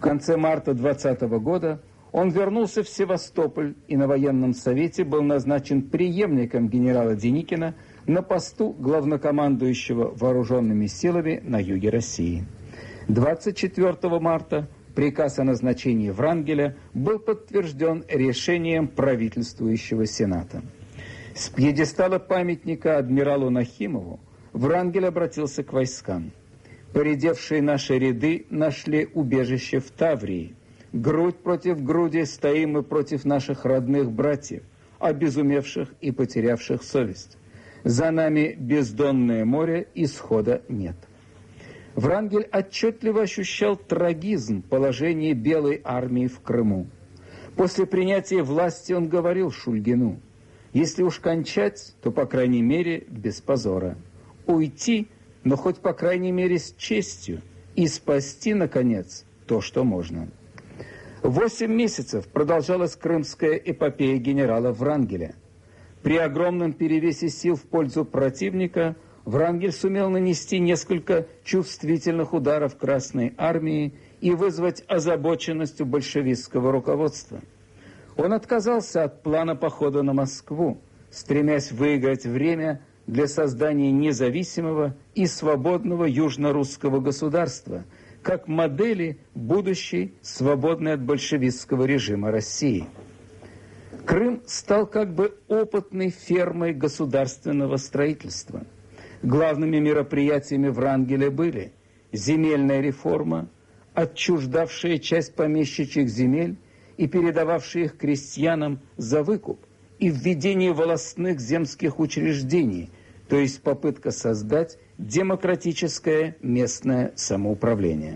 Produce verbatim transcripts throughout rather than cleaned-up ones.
конце марта двадцатого года он вернулся в Севастополь и на военном совете был назначен преемником генерала Деникина на посту главнокомандующего вооруженными силами на юге России. двадцать четвёртого марта приказ о назначении Врангеля был подтвержден решением правительствующего Сената. С пьедестала памятника адмиралу Нахимову Врангель обратился к войскам. «Поредевшие наши ряды нашли убежище в Таврии. Грудь против груди стоим мы против наших родных братьев, обезумевших и потерявших совесть. За нами бездонное море, исхода нет». Врангель отчетливо ощущал трагизм положения Белой армии в Крыму. После принятия власти он говорил Шульгину: «Если уж кончать, то, по крайней мере, без позора. Уйти, но хоть, по крайней мере, с честью, и спасти, наконец, то, что можно». Восемь месяцев продолжалась крымская эпопея генерала Врангеля. При огромном перевесе сил в пользу противника Врангель сумел нанести несколько чувствительных ударов Красной армии и вызвать озабоченность у большевистского руководства. Он отказался от плана похода на Москву, стремясь выиграть время для создания независимого и свободного южно-русского государства, как модели будущей, свободной от большевистского режима России. Крым стал как бы опытной фермой государственного строительства. Главными мероприятиями Врангеля были земельная реформа, отчуждавшая часть помещичьих земель и передававшая их крестьянам за выкуп, и введение волостных земских учреждений, то есть попытка создать демократическое местное самоуправление.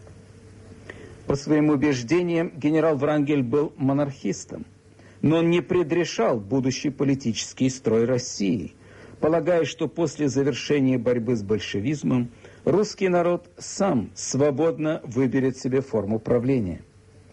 По своим убеждениям генерал Врангель был монархистом, но он не предрешал будущий политический строй России, полагая, что после завершения борьбы с большевизмом русский народ сам свободно выберет себе форму правления.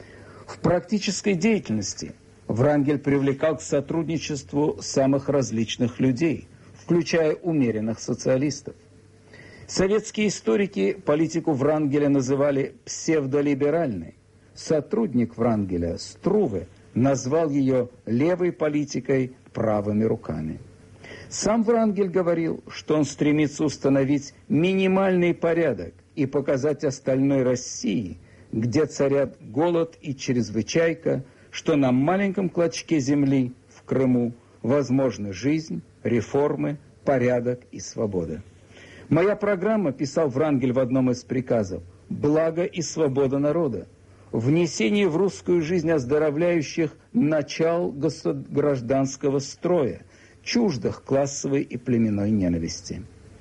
В практической деятельности Врангель привлекал к сотрудничеству самых различных людей, включая умеренных социалистов. Советские историки политику Врангеля называли псевдолиберальной. Сотрудник Врангеля, Струве, назвал ее левой политикой правыми руками. Сам Врангель говорил, что он стремится установить минимальный порядок и показать остальной России, где царят голод и чрезвычайка, что на маленьком клочке земли в Крыму возможна жизнь, реформы, порядок и свобода. «Моя программа, — писал Врангель в одном из приказов, — благо и свобода народа, внесение в русскую жизнь оздоровляющих начал гражданского строя, чуждых классовой и племенной ненависти».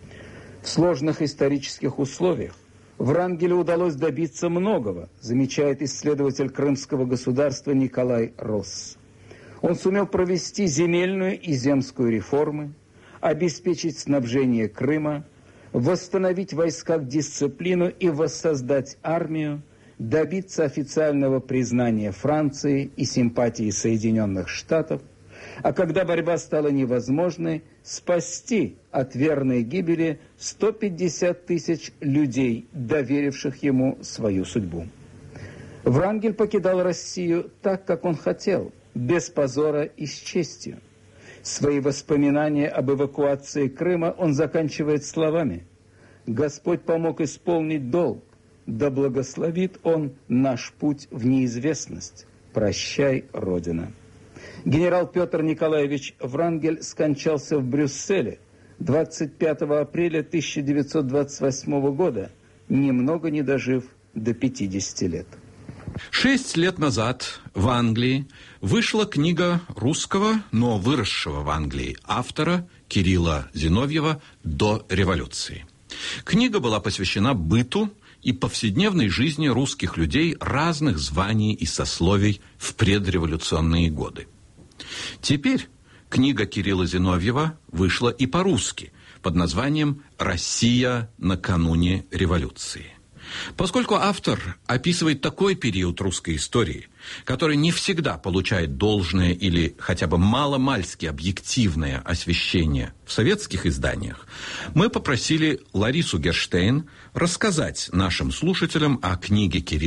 В сложных исторических условиях Врангелю удалось добиться многого, замечает исследователь крымского государства Николай Росс. Он сумел провести земельную и земскую реформы, обеспечить снабжение Крыма, восстановить в войсках дисциплину и воссоздать армию, добиться официального признания Франции и симпатии Соединенных Штатов, а когда борьба стала невозможной, спасти от верной гибели сто пятьдесят тысяч людей, доверивших ему свою судьбу. Врангель покидал Россию так, как он хотел, без позора и с честью. Свои воспоминания об эвакуации Крыма он заканчивает словами: «Господь помог исполнить долг, да благословит Он наш путь в неизвестность. Прощай, Родина». Генерал Петр Николаевич Врангель скончался в Брюсселе двадцать пятого апреля тысяча девятьсот двадцать восьмого года, немного не дожив до пятидесяти лет. Шесть лет назад в Англии вышла книга русского, но выросшего в Англии автора Кирилла Зиновьева «До революции». Книга была посвящена быту и повседневной жизни русских людей разных званий и сословий в предреволюционные годы. Теперь книга Кирилла Зиновьева вышла и по-русски под названием «Россия накануне революции». Поскольку автор описывает такой период русской истории, который не всегда получает должное или хотя бы мало-мальски объективное освещение в советских изданиях, мы попросили Ларису Герштейн рассказать нашим слушателям о книге Кирилла